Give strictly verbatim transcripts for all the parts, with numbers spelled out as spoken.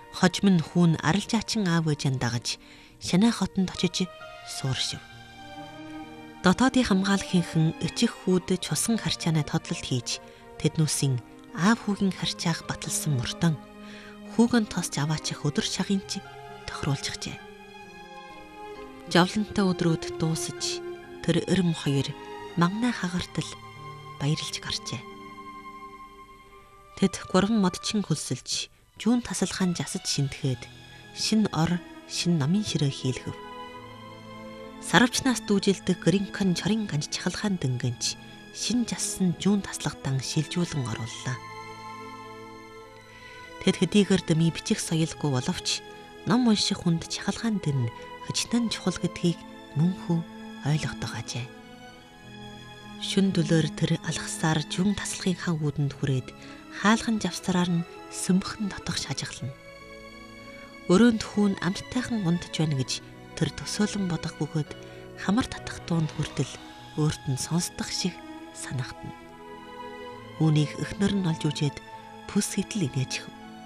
Хожим нь хүүн арал жаачин аав ээжээ дагаж Шанай хотонд очиж сууршив. Дотоодын хамгаалагчийн эчих хүүд чусан харчааны тодлолт хийж тэднүүсийн аав хүүгийн харчаах баталсан мөртөн хүүгэн тосч аваачих өдөр шагынч тохируулчихжээ. Жавлантай өдрүүд дуусаж тэр эрэм хоёр магнай хагартал баярлж гарчээ. Тэд гурван модчин хөлсөлж жүүн тасалгаан жасаж шинтгээд шин ор шин намын ширээ хийлгэв. Сарвчнаас дүүжилдэг гринкон чорын ганж чахалгаан дөнгөнч шин жассан жүүн таслагтан шилжүүлэн орууллаа. Тэд хэдийгээр дэмий бичих соёлгүй боловч ном унших хүнд чахалгаан дэн хичнээн чухал гэдгийг мөн хүү ойлгодогоожээ. Шүн дөлөөр тэр алхасаар жүүн таслагын хан үүдэнд хүрээд хаалхан завсараар нь сүмхэн дотох шажиглана. Өрөөнд хүүн амттайхан ундаж байна гэж тэр төсөөлөн бодох бөгөөд хамар татах дуунд хүртэл өөрт нь сонсдох шиг санагдана. Үүнийг эхнэр нь олж үжээд бүс хитл инээжив.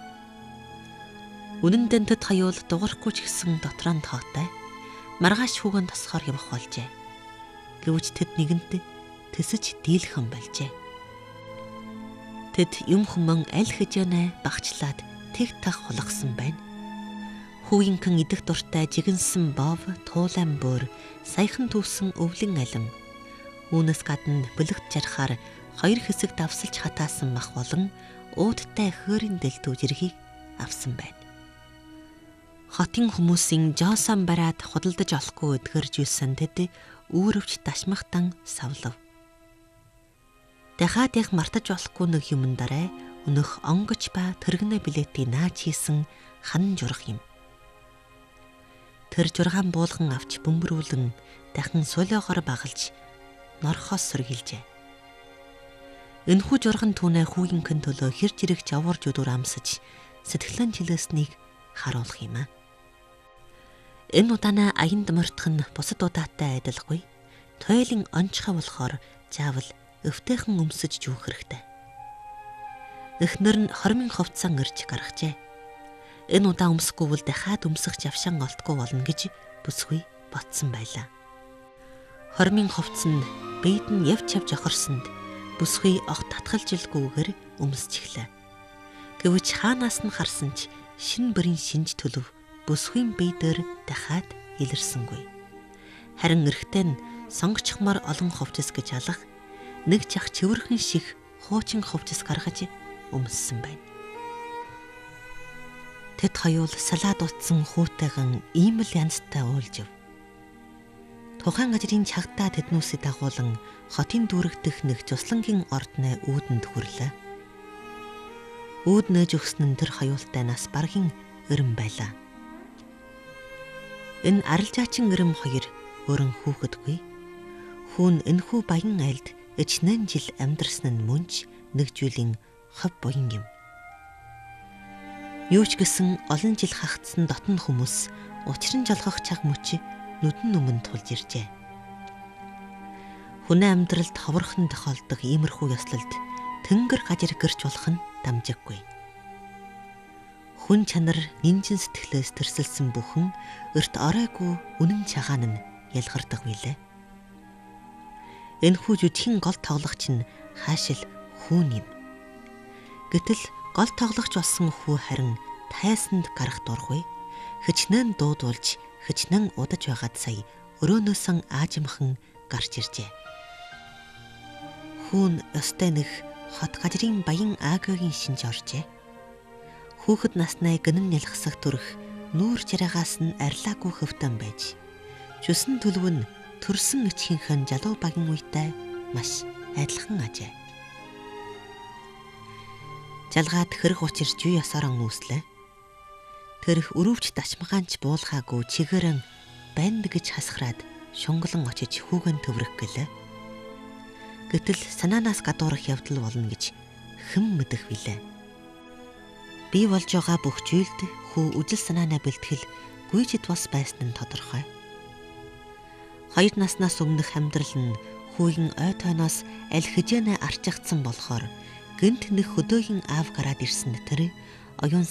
Үнэн дэндэд хаюул дуурахгүй ч гэсэн дотроо нь тоотой маргааш хүүгэн тосхоор явах болжээ. Гэвч тэд нэгэнтээ тэсэж дийлхэн болжээ. Тэд юм хүмүүн аль хэжээнэ багчлаад тэг тах хулгасан байна. Хүүгийнхэн идэх дуртай жигэнсэн бов, туулайн бөөр, саяхан түүсэн өвлөн алим. Үүнээс гадна бөлөгт жарахаар хоёр хэсэг давсалж хатаасан мах болон уудтай хөөрийн дэлтүү жиргийг авсан байна. Хотын хүмүүсийн жоосон бараад худалдаж олохгүй эдгэрж юусан тэд үүрвч дашмахтан савлав. Дахиад яг мартаж болохгүй нэг юмн дараа өнөх онгоч ба тэрэгнэ билетийн наач хийсэн хан журах юм. Тэр жургаан буулган авч бөмбөрүүлэн дахин сулиогоор багалж норхоос сөргилжээ. Энэхүү журган түүнээ хүүгийнхэн төлөө хэр жирэг жавуурж өдөр амсаж сэтгэлэн чилээснийг харуулах юм аа. Энэ удаанаа аянд мортох нь бусад удаатай адилгүй. Тойлын онцгой болохоор заавал өвтэйхэн өмсөж жүүх хэрэгтэй. Эхнэр нь хормын хувцсан ирж гаргажээ. Энэ удаа өмсөхгүй бол дахиад өмсөх завшаан олдгүй болно гэж бүсгүй ботсон байлаа. Хормын хувцс нь бийд нь явж явж охорсонд бүсгүй огт татгалжилгүйгээр өмсөж эхлэв. Гэвч хаанаас нь харсан ч шин бүрийн шинж төлөв бүсгүй бийдээр дахиад илэрсэнгүй. Харин эрэгтэй нь сонгочхмор олон хувцс гэж алах нэг жах чивэрхэн шиг хуучин хувцс гаргаж өмссөн байна. Тэд хоёул салаад утсан хүүтэйгэн ийм л янзтай уулжив. Тухайн ажрын чагтаа тэднүүсээ дагуулan хотын дүүрэгдэх нэг цуслангийн ордны үүдэнд хүрлээ. Үүд нээж өгсөн нь тэр хоёултай нас баргийн эрэм байлаа. Энэ арилжаачин эрэм хоёр өөрөн хүүхэдгүй. Хүүн энэхүү баян айлд ичнэн жил амьдарсан нь мөнч нэг жилийн хов буян юм. Юу ч гэсэн олон жил хагцсан дотн хүмүүс учран жолгох чаг мөч нүдэн өмнө тулж иржээ. Хүний амьдралд ховорхон тохиолдог иймэрхүү ёслолд тэнгэр гажир гэрч болох нь дамжиггүй. Хүн чанар нинжин сэтгэлээс тэрсэлсэн бүхэн өрт оройгүй үнэн чагаан нь ялгардаг билээ. Энэхүү жүжигэн гол тоглогч нь хаашил хүүн юм. Гэтэл гол тоглогч болсон хүү харин тайсанд гарах дургүй. Хичнээн дуудуулж, хичнээн удаж байгаад сая өрөөнөөсөн аажимхан гарч иржээ. Хүүн ёстой нэг хот гажрын баян аагагийн шинж оржээ. Хүүхэд наснаа гэнэн ялгсах төрх нүүр жарагаас нь арилаагүй хөвтөн байж, жүсэн төлөв нь төрсөн ичхийнхэн жалуу багийн үетэй маш адилхан ажээ. Жалгаад хэрэг учирч юу ясаараа үүслээ. Тэрх өрөвч дашмагаанч буулгаагүй чигээрэн банд гэж хасхраад шунглан очиж хүүгэн төврөх гэлээ. Гэтэл санаанаас гадуурх явдал болно гэж хэн мэдэх билээ. Би болж байгаа бүх зүйлд хүү үжил санаанаа бэлтгэл гүйжид бас байсан нь тодорхой. Хоёр наснаас өмнөх амьдрал нь хүүгийн ой тойноос аль хэжээнэ арчигдсан болохоор гэнт нэг хөдөөгийн аав гараад ирсэн тэр оюун